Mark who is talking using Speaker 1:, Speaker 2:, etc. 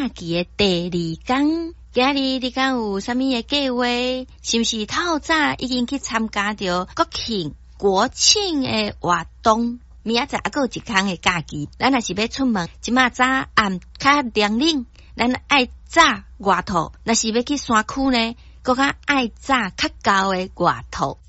Speaker 1: 假期的第二天，今日你敢有啥物的计划？是不是透早已经去参加着国庆的活动？明仔载还有一天的假期，咱若是要出门，即马早暗较凉冷，咱爱早外套；若是要去山区呢，搁较爱早较高的外套。